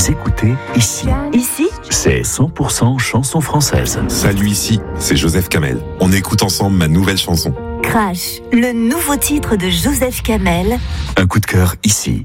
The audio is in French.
Vous écoutez Ici. Ici, C'est 100% chanson française. Salut, ici, c'est Joseph Kamel. On écoute ensemble ma nouvelle chanson. Crash, le nouveau titre de Joseph Kamel. Un coup de cœur ici.